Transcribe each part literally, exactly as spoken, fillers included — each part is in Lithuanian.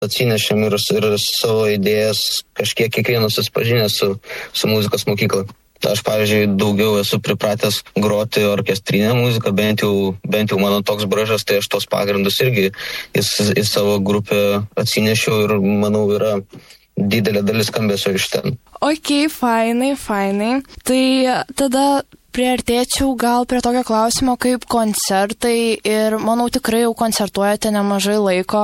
atsinešėm ir, ir savo idėjas kažkiek kiekvienas susipažinęs su, su muzikos mokykla. Aš, pavyzdžiui, daugiau esu pripratęs groti orkestrinę muziką, bent jau, bent jau mano toks bruožas, tai aš tos pagrindus irgi į, į savo grupę atsinešiau ir, manau, yra didelė dalis skambesio iš ten. Ok, fainai, fainai. Tai tada priartėčiau gal prie tokio klausimo kaip koncertai ir, manau, tikrai jau koncertuojate nemažai laiko.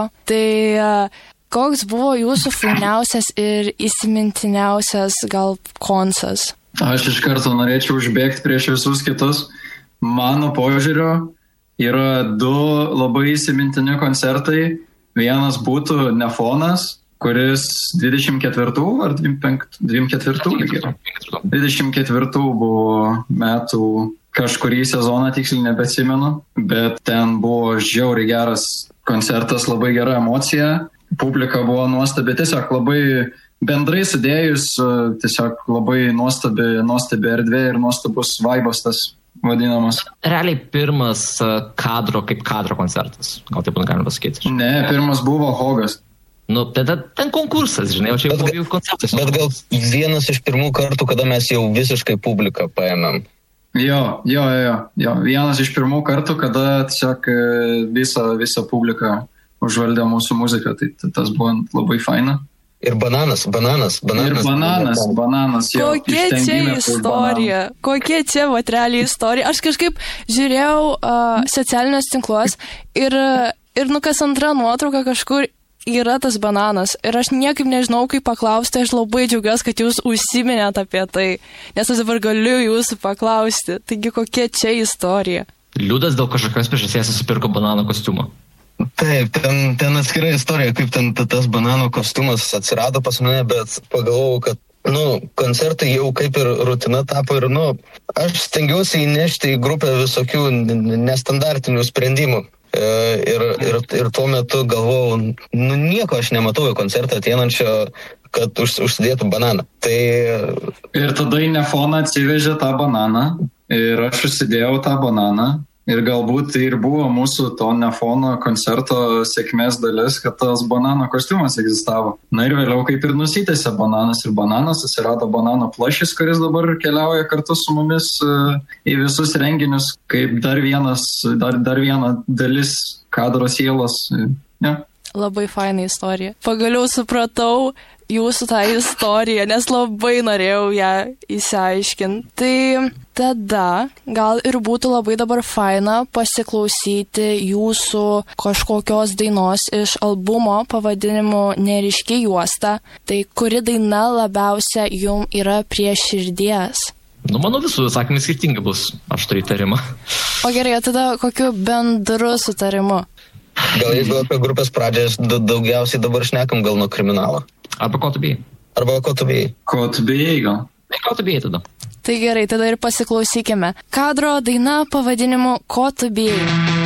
Tai koks buvo jūsų fainiausias ir įsimintiniausias gal koncas? Aš iš karto norėčiau užbėgti prieš visus kitus. Mano požiūriu yra du labai įsimintini koncertai. Vienas būtų Nefonas, kuris dvidešimt ketvirtų ar dvidešimt ketvirtų dvidešimt ketvirtų buvo metų kažkurį sezoną, tiksliai nebeatsimenu, bet ten buvo žiauriai geras koncertas, labai gera emocija. Publika buvo nuostabi, tiesiog labai bendrai sudėjus, tiesiog labai nuostabi, nuostabi erdvė ir nuostabus vaibas tas vadinamas. Realiai pirmas kadro kaip kadro koncertas, gal taip galima pasakyti. Ne, pirmas buvo Hogas. Nu, tada ten konkursas, žinai, o čia jau buvo koncertas. Bet gal vienas iš pirmų kartų, kada mes jau visiškai publiką paėmėm. Jo, jo, jo, jo. Vienas iš pirmų kartų, kada tiesiog visą, visą publiką užvaldė mūsų muziką, tai tas buvo labai faina. Ir bananas, bananas, bananas. Ir bananas, bananas. Jo, kokia čia istorija, kokia čia vat realiai istorija. Aš kažkaip žiūrėjau uh, socialinius tinkluos ir, ir nu kas antra nuotrauka kažkur yra tas bananas. Ir aš niekaip nežinau, kaip paklausti, aš labai džiaugiuosi, kad jūs užsiminėt apie tai, nes aš dabar galiu jūsų paklausti. Taigi kokia čia istorija? Liudas dėl kažkokios priežasties susipirko banano kostiumą. Taip, ten, ten atskira istorija, kaip ten tas banano kostiumas atsirado pas mane, bet pagalvojau, kad, nu, koncertai jau kaip ir rutina tapo ir, nu, aš stengiausi įnešti į grupę visokių nestandartinių sprendimų. Ir, ir, ir tuo metu galvojau, nu, nieko aš nematau į koncertą ateinančio, kad už, užsidėtų bananą. Tai... Ir tada į Nefoną atsivežė tą bananą ir aš užsidėjau tą bananą. Ir galbūt tai ir buvo mūsų to Nefono koncerto sėkmės dalis, kad tas banano kostiumas egzistavo. Na ir vėliau kaip ir nusitęsė bananas ir bananas, atsirado banano plašis, kuris dabar keliauja kartu su mumis į visus renginius, kaip dar vienas, dar, dar viena dalis kadro sielos. Ja. Labai faina istorija. Pagaliau supratau jūsų tą istoriją, nes labai norėjau ją įsiaiškinti. Tai tada gal ir būtų labai dabar faina pasiklausyti jūsų kažkokios dainos iš albumo pavadinimu Neryški juosta. Tai kuri daina labiausia jum yra prie širdies? Nu, manau, visų atsakymai skirtingi bus, aš turiu įtarimą. O gerai, tada kokiu bendru sutarimu? Gal jeigu apie grupės pradžią daugiausiai dabar šnekam, gal nuo Kriminalo. Arba Ko tu bijai. Arba Ko tu bijai. Ko tu bijai, gal. Ne, Ko tu bijai tada. Tai gerai, tada ir pasiklausykime. Kadro daina pavadinimu Ko tu bijai.